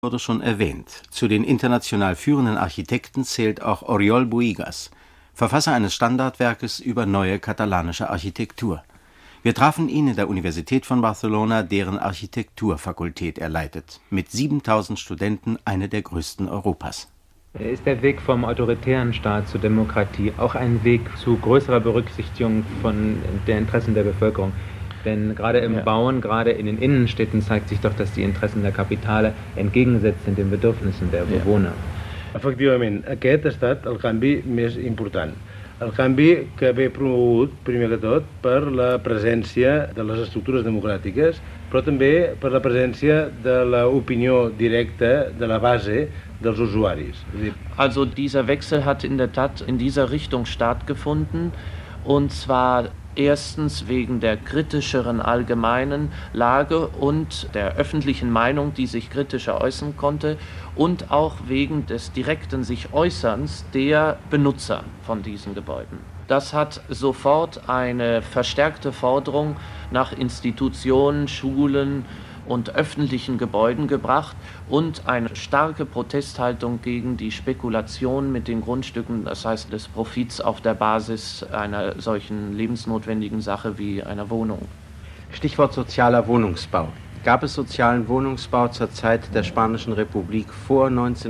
Wurde schon erwähnt. Zu den international führenden Architekten zählt auch Oriol Bohigas, Verfasser eines Standardwerkes über neue katalanische Architektur. Wir trafen ihn in der Universität von Barcelona, deren Architekturfakultät er leitet. Mit 7.000 Studenten eine der größten Europas. Ist der Weg vom autoritären Staat zur Demokratie auch ein Weg zu größerer Berücksichtigung von der Interessen der Bevölkerung? Denn gerade im Bauen, gerade in den Innenstädten zeigt sich doch, dass die Interessen der Kapitale entgegengesetzt sind den Bedürfnissen der Bewohner. Efectivament, aquest ha estat el canvi més important. El canvi que ve promogut, primer que tot, per la presència de les estructures democràtiques, però també per la presència de l'opinió directa de la base dels usuaris. Also dieser Wechsel hat in der Tat in dieser Richtung stattgefunden, und zwar erstens wegen der kritischeren allgemeinen Lage und der öffentlichen Meinung, die sich kritischer äußern konnte, und auch wegen des direkten sich Äußerns der Benutzer von diesen Gebäuden. Das hat sofort eine verstärkte Forderung nach Institutionen, Schulen und öffentlichen Gebäuden gebracht und eine starke Protesthaltung gegen die Spekulation mit den Grundstücken, das heißt des Profits auf der Basis einer solchen lebensnotwendigen Sache wie einer Wohnung. Stichwort sozialer Wohnungsbau. Gab es sozialen Wohnungsbau zur Zeit der Spanischen Republik vor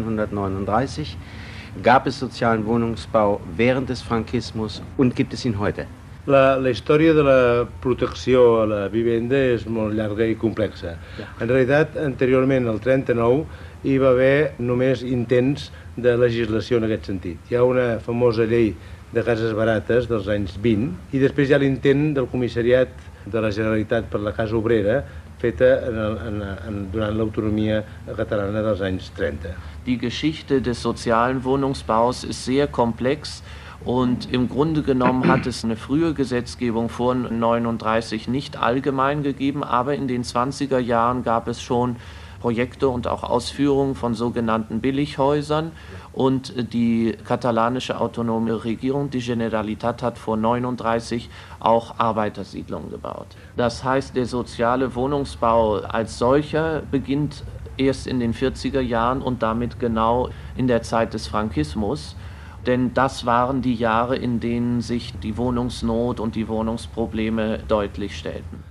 1939? Gab es sozialen Wohnungsbau während des Frankismus und gibt es ihn heute? La història de la protecció a la vivenda és molt llarga i complexa. En realitat, anteriorment, al 39, hi va haver només intents de legislació en aquest sentit. Hi ha una famosa llei de cases barates dels anys 20 i després hi ha l'intent del comissariat de la Generalitat per la Casa Obrera feta durant l'autonomia catalana dels anys 30. Die Geschichte des sozialen Wohnungsbaus ist sehr komplex. Und im Grunde genommen hat es eine frühe Gesetzgebung vor 1939 nicht allgemein gegeben, aber in den 20er Jahren gab es schon Projekte und auch Ausführungen von sogenannten Billighäusern. Und die katalanische autonome Regierung, die Generalitat, hat vor 1939 auch Arbeitersiedlungen gebaut. Das heißt, der soziale Wohnungsbau als solcher beginnt erst in den 40er Jahren und damit genau in der Zeit des Frankismus. Denn das waren die Jahre, in denen sich die Wohnungsnot und die Wohnungsprobleme deutlich stellten.